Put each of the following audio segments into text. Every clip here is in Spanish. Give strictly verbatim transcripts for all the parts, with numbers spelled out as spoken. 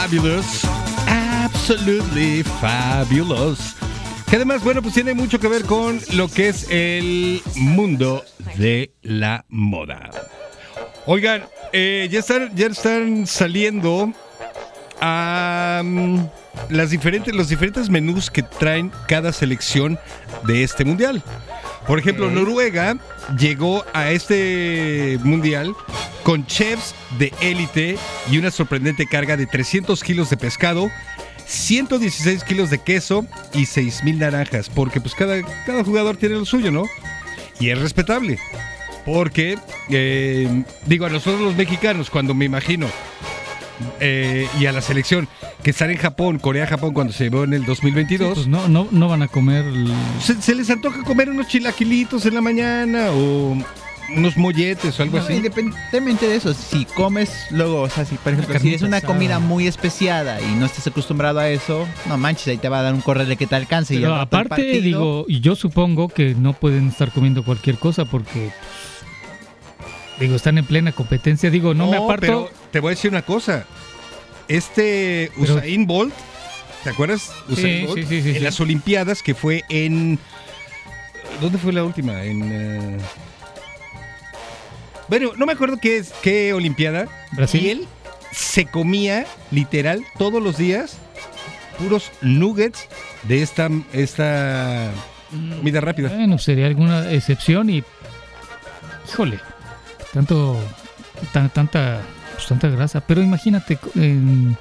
Fabulous, absolutely fabulous. Que además, bueno, pues tiene mucho que ver con lo que es el mundo de la moda. Oigan, eh, ya están, ya están saliendo um, las diferentes, los diferentes menús que traen cada selección de este mundial. Por ejemplo, okay. Noruega llegó a este mundial con chefs de élite y una sorprendente carga de trescientos kilos de pescado, ciento dieciséis kilos de queso y seis mil naranjas, porque pues cada, cada jugador tiene lo suyo, ¿no? Y es respetable, porque, eh, digo, a nosotros los mexicanos, cuando me imagino, eh, y a la selección que están en Japón, Corea-Japón, cuando se llevó en el dos mil veintidós, sí, pues no, no, no van a comer... El... Se, se les antoja comer unos chilaquilitos en la mañana o... unos molletes o algo no, así. Independientemente de eso, si comes luego, o sea, si por ejemplo, si es una asada. comida muy especiada y no estás acostumbrado a eso, no manches, ahí te va a dar un correo de que te alcance. Pero y aparte, digo, y yo supongo que no pueden estar comiendo cualquier cosa porque, digo, están en plena competencia. Digo, no, no me aparto. Pero te voy a decir una cosa. Este pero... Usain Bolt, ¿te acuerdas? Usain sí, Bolt, sí, sí, sí, en sí. las Olimpiadas, que fue en... ¿Dónde fue la última? En... Uh... Bueno, no me acuerdo qué es, qué Olimpiada. Brasil. Y él se comía, literal, todos los días, puros nuggets de esta, esta comida rápida. Bueno, sería alguna excepción y... Híjole, tanto... Tan, tanta... Pues tanta grasa, pero imagínate, eh,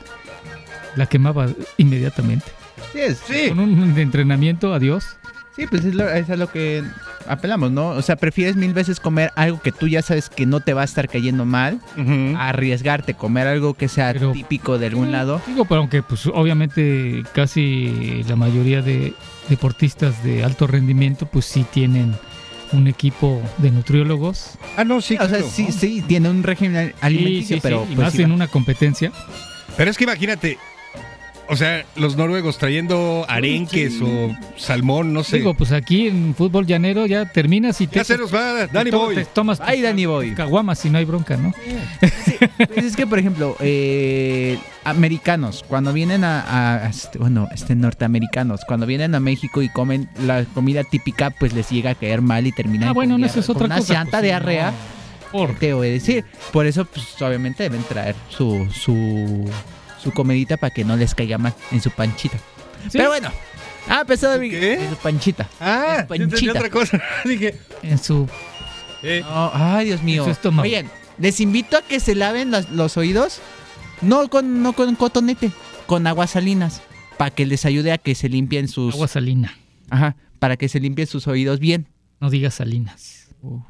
la quemaba inmediatamente. Sí, es, sí. Con un entrenamiento, adiós. Sí, pues es, lo, es a lo que apelamos, ¿no? O sea, prefieres mil veces comer algo que tú ya sabes que no te va a estar cayendo mal, uh-huh. a arriesgarte, comer algo que sea pero, típico de algún lado. Digo, pero aunque pues obviamente casi la mayoría de deportistas de alto rendimiento pues sí tienen un equipo de nutriólogos. Ah, no, sí, o sea, claro, sí, ¿no? sí, tiene un régimen alimenticio, sí, sí, pero... Sí, y pues, más sí, en va. una competencia. Pero es que imagínate, o sea, los noruegos trayendo arenques sí. o salmón, no sé. Digo, pues aquí en fútbol llanero ya terminas y te... Ya se nos va, Danny te Boy. Te tomas Ay, Danny Boy. caguamas si no hay bronca, ¿no? Sí, pues es que, por ejemplo, eh, americanos, cuando vienen a, a, a, bueno, este, norteamericanos, cuando vienen a México y comen la comida típica, pues les llega a caer mal y terminan ah, bueno, con, no, eso es otra una cosa, llanta pues, diarrea. No. Por... Te voy a decir. Por eso, pues, obviamente deben traer su, su, su comidita para que no les caiga mal en su panchita. ¿Sí? Pero bueno. Ah, pesado de ¿Qué? En su panchita. Ah, en su panchita. otra cosa. Dije. En su... Eh. No, ay, Dios mío. Oigan, les invito a que se laven los, los oídos. No con, no con cotonete, con aguas salinas. Para que les ayude a que se limpien sus... Agua salina. Ajá, para que se limpien sus oídos bien. No digas salinas. Uh.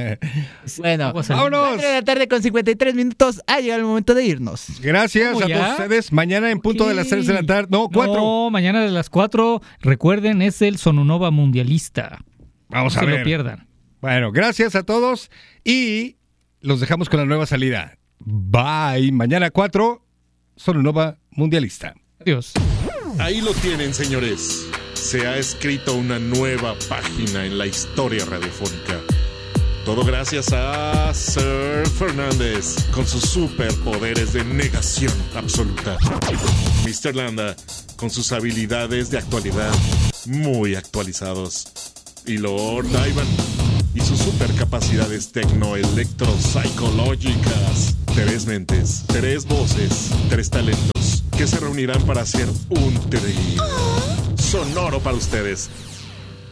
Bueno, vámonos. cuatro de la tarde con cincuenta y tres minutos. Ha llegado el momento de irnos. Gracias a todos ustedes. Mañana en punto okay. de las tres de la tarde. No, cuatro. No, mañana de las cuatro. Recuerden, es el Sonunova Mundialista. Vamos no a se ver. lo pierdan. Bueno, gracias a todos. Y los dejamos con la nueva salida. Bye. Mañana cuatro. Sonunova Mundialista. Adiós. Ahí lo tienen, señores. Se ha escrito una nueva página en la historia radiofónica. Todo gracias a Sir Fernández con sus superpoderes de negación absoluta. mister Landa con sus habilidades de actualidad muy actualizados. Y Lord Ivan y sus supercapacidades tecno-electro-psicológicas. Tres mentes, tres voces, tres talentos que se reunirán para hacer un trío sonoro para ustedes.